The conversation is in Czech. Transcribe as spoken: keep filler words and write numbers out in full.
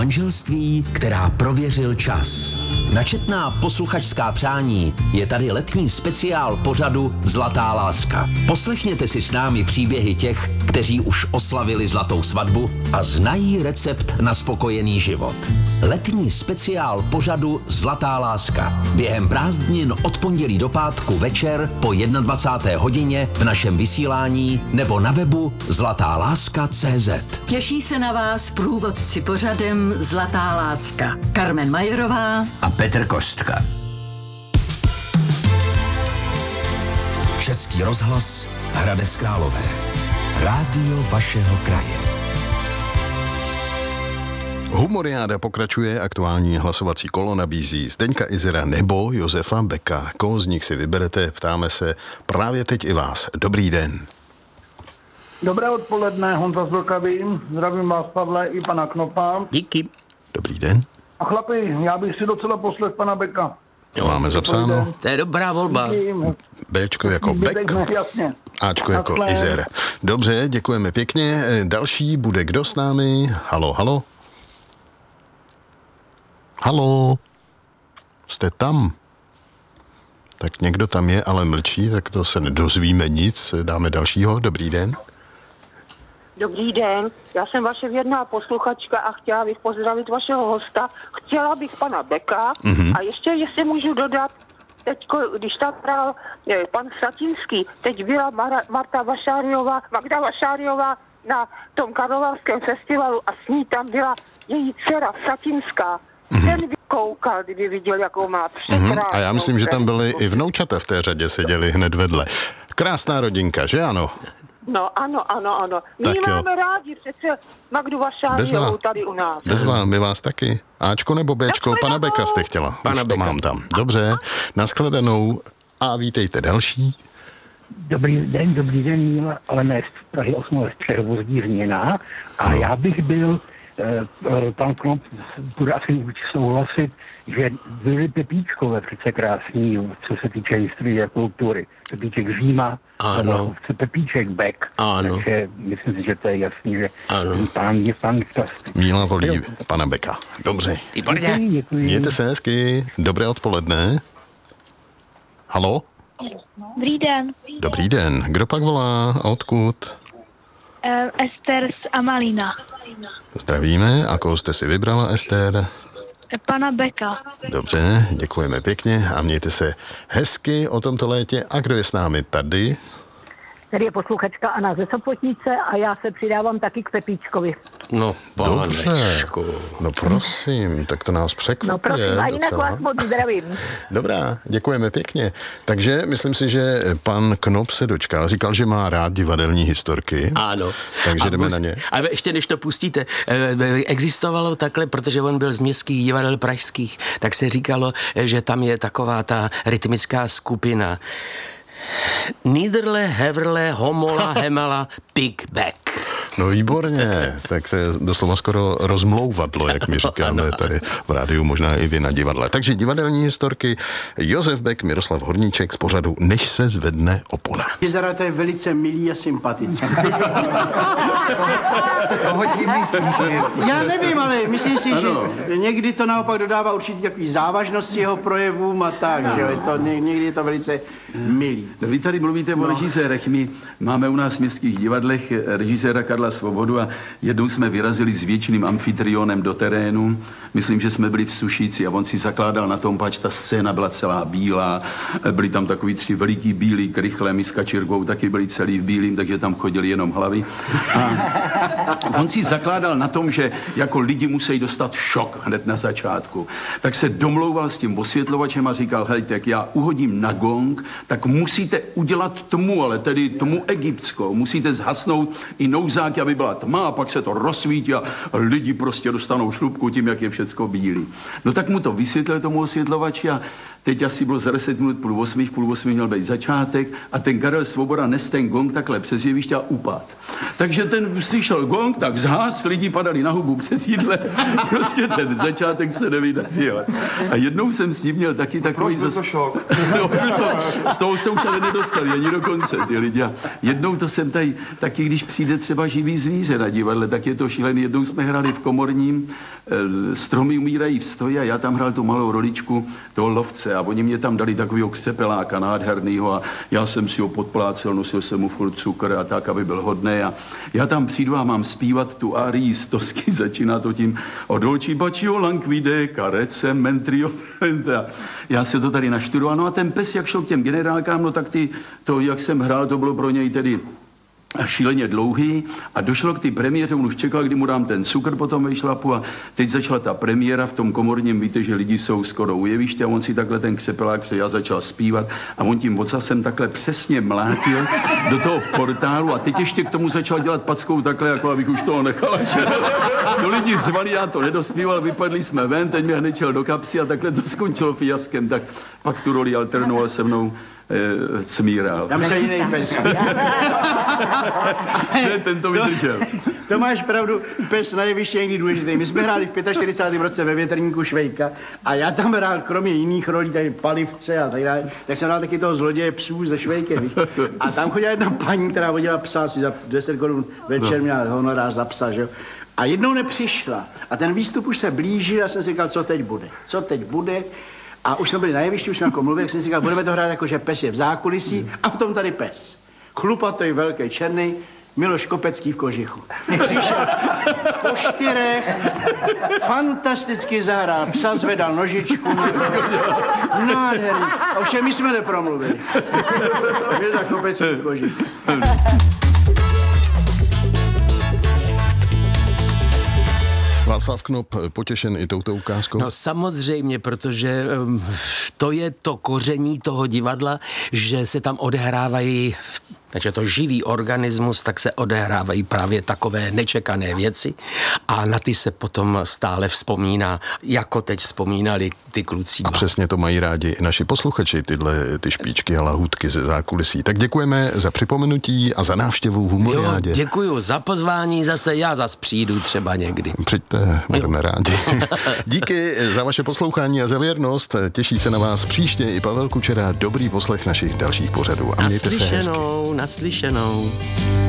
Manželství, která prověřil čas. Na četná posluchačská přání je tady letní speciál pořadu Zlatá láska. Poslechněte si s námi příběhy těch, kteří už oslavili zlatou svatbu a znají recept na spokojený život. Letní speciál pořadu Zlatá láska. Během prázdnin od pondělí do pátku večer po dvacáté jedné hodině v našem vysílání nebo na webu zlatá láska tečka cé zet. Těší se na vás průvodci pořadem Zlatá láska. Carmen Majerová a Petr Kostka. Český rozhlas Hradec Králové. Rádio vašeho kraje. Humoriáda pokračuje, aktuální hlasovací kolo nabízí Zdeňka Izera nebo Josefa Beka. Koho z nich si vyberete, ptáme se právě teď i vás. Dobrý den. Dobré odpoledne, Honza z Vlkavy. Zdravím vás, Pavle, i pana Knopa. Díky. Dobrý den. A chlapi, já bych si docela poslech pana Beka. Jo, máme zapsáno. To je dobrá volba. Béčko jako Bek. Jasně. Áčko jako Izer. Dobře, děkujeme pěkně. Další bude kdo s námi? Halo, halo. Halo. Jste tam? Tak někdo tam je, ale mlčí, tak to se nedozvíme nic. Dáme dalšího. Dobrý den. Dobrý den, já jsem vaše věrná posluchačka a chtěla bych pozdravit vašeho hosta. Chtěla bych pana Beka mm-hmm. a ještě, jestli můžu dodat, teď, když tam hrál pan Satinský, teď byla Mara, Marta Vašáriová, Magda Vašáriová na tom karlovarském festivalu a s ní tam byla její dcera Satinská. Mm-hmm. Ten by koukal, kdyby viděl, jakou má překrásnou. Mm-hmm. A já myslím, že tam byly i vnoučata v té řadě, seděli hned vedle. Krásná rodinka, že ano? No ano, ano, ano. My tak máme jo. rádi přece Magdu Vašáriovou tady u nás. Bez vás, my vás taky. Áčko nebo Béčko? Pana Beka jste chtěla. Pana Už Beka. To mám tam. Dobře, nashledanou a vítejte další. Dobrý den, dobrý den, Míla, ale ne z Prahy osm z Přehrvozdí Změna. A no. já bych byl, eh, pan Knop bude asi souhlasit, že byli Pepíčkové přece krásní, co se týče historie a kultury. Pepíček Říma, ano. Pepíček Bek. Ano. Takže myslím si, že to je jasný, že ano. pán je fantastický. Míla volí pana Beka. Dobře. Děkuji, děkuji. Mějte se hezky. Dobré odpoledne. Halo? Dobrý den. Dobrý den. Kdo pak volá a odkud? Uh, Ester z Amalína. Zdravíme. A koho jste si vybrala, Ester? Pana Beka. Dobře, děkujeme pěkně a mějte se hezky o tomto létě. A kdo je s námi tady? Tady je posluchačka Anna ze Sopotnice a já se přidávám taky k Pepíčkovi. No, panečku. No prosím, tak to nás překvapuje. No prosím, a jinak docela. vás moc zdravím. Dobrá, děkujeme pěkně. Takže myslím si, že pan Knop se dočkal. Říkal, že má rád divadelní historky. Ano. Takže a jdeme mus, na ně. A ještě než to pustíte, existovalo takhle, protože on byl z městských divadel pražských, tak se říkalo, že tam je taková ta rytmická skupina. Niederle, Heverle, Homola, Hemala, Pig Back. No výborně, tak to je doslova skoro rozmlouvadlo, jak my říkáme tady v rádiu, možná i vy na divadle. Takže divadelní historky, Josef Bek, Miroslav Horníček z pořadu Než se zvedne opona. Izera, to je velice milý a sympatický. Já nevím, ale myslím si, ano. že někdy to naopak dodává určitě takový závažnosti jeho projevům a tak, ano. že to, někdy je to velice milý. Vy tady mluvíte no. o režisérech. My máme u nás v městských divadlech režiséra Karla Svobodu a jednou jsme vyrazili s věčným amfitrionem do terénu. Myslím, že jsme byli v Sušíci a on si zakládal na tom, pač ta scéna byla celá bílá. Byli tam takový tři veliký bílí krychle, my s Kačírkou taky byli celý v bílým, takže tam chodili jenom hlavy. A on si zakládal na tom, že jako lidi musí dostat šok hned na začátku. Tak se domlouval s tím osvětlovačem a říkal, hejte, jak já uhodím na gong, tak musíte udělat tmu, ale tedy tmu egyptskou. Musíte zhasnout i nouzáky, aby byla tma a pak se to rozsvítí a lidi prostě dostanou šlupku tím, jak je všecko bílý. No tak mu to vysvětlil tomu osvětlovači a teď asi bylo za deset minut půl osmých, půl osmých měl být začátek a ten Karel Svoboda nes ten gong takhle přes jeviště a upad. Takže ten slyšel gong, tak zhás, lidi padali na hubu přes jídle, prostě ten začátek se nevydařil. A jednou jsem s ním měl taky takový... Byl to šok. No, to, z toho se už ale nedostali ani do konce ty lidi. A jednou to jsem tady, taky když přijde třeba živý zvíře na divadle, tak je to šílený. Jednou jsme hrali v Komorním stromy umírají v stoji a já tam hrál tu malou roličku toho lovce a oni mě tam dali takovýho křepeláka nádhernýho a já jsem si ho podplácel, nosil jsem mu furt cukr a tak, aby byl hodnej a já tam přijdu a mám zpívat tu arii z Tosky, začíná to tím od dolci bacio languide carece mentrio. Já se to tady naštudoval, no a ten pes, jak šel k těm generálkám, no tak ty, to, jak jsem hrál, to bylo pro něj tedy šíleně dlouhý a došlo k té premiéře, on už čekal, kdy mu dám ten cukr potom ve šlapu a teď začala ta premiéra v tom komorním, víte, že lidi jsou skoro u jeviště a on si takhle ten křepelák přejel, začal zpívat a on tím ocasem takhle přesně mlátil do toho portálu a teď ještě k tomu začal dělat packou takhle, jako abych už toho nechal. To lidi zvali, já to nedospíval, vypadli jsme ven, teď mě hned šel do kapsy a takhle to skončilo fiaskem, tak pak tu roli alternoval se mnou e, Cmíral. Tam se jiný pes. Ne, ten to vydržel. To, to máš pravdu, pes na jeviště je někdy důležitý. My jsme hráli v čtyřicátém pátém roce ve Větrníku Švejka a já tam hrál kromě jiných rolí, tady Palivce a tak dále, tak jsem hrál taky toho zloděje psů ze Švejky, víš? A tam chodila jedna paní, která vodila psa si za deset korun večer, měla honorář za psa, že jo? A jednou nepřišla a ten výstup už se blížil a jsem si říkal, co teď bude, co teď bude. A už jsme byli na jevišti, už jsme jako mluvili, jak jsem si říkal, budeme to hrát jako, že pes je v zákulisí a v tom tady pes. Chlupatý, velký, černý, Miloš Kopecký v kožichu. Přišel po čtyřech, fantasticky zahrál, psa zvedal nožičku, nádherný. Ovšem my jsme nepromluvili. Milda Kopecký v kožichu. Václav Knop potěšen i touto ukázkou? No samozřejmě, protože um, to je to koření toho divadla, že se tam odehrávají, takže to živý organismus, tak se odehrávají právě takové nečekané věci a na ty se potom stále vzpomíná, jako teď vzpomínali ty kluci. A přesně to mají rádi i naši posluchači, tyhle ty špičky a lahůdky ze zákulisí. Tak děkujeme za připomenutí a za návštěvu v Humoriádě. Jo, děkuju za pozvání, zase já zas přijdu třeba někdy. Přijďte, budeme jo. rádi. Díky za vaše poslouchání a za věrnost. Těší se na vás příště i Pavel Kučera. Dobrý poslech našich dalších pořadů a mějte se hezky. Naslyšenou.